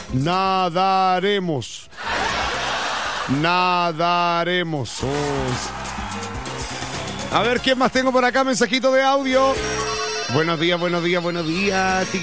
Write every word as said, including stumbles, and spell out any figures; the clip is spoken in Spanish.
Nadaremos. Nadaremos. Oh. A ver, ¿quién más tengo por acá? Mensajito de audio. Buenos días, buenos días, buenos días.